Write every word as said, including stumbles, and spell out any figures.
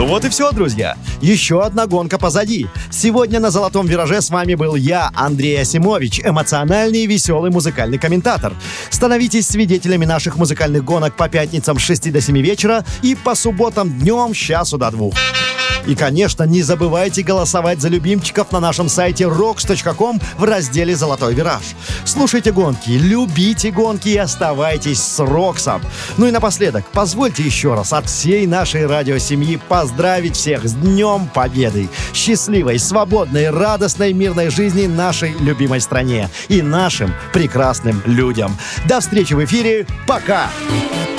Ну вот и все, друзья. Еще одна гонка позади. Сегодня на «Золотом вираже» с вами был я, Андрей Асимович, эмоциональный и веселый музыкальный комментатор. Становитесь свидетелями наших музыкальных гонок по пятницам с шести до семи вечера и по субботам днем с часу до двух. И, конечно, не забывайте голосовать за любимчиков на нашем сайте рокс точка ком в разделе «Золотой вираж». Слушайте гонки, любите гонки и оставайтесь с Роксом. Ну и напоследок, позвольте еще раз от всей нашей радиосемьи поздравить всех с Днем Победы. Счастливой, свободной, радостной, мирной жизни нашей любимой стране и нашим прекрасным людям. До встречи в эфире. Пока!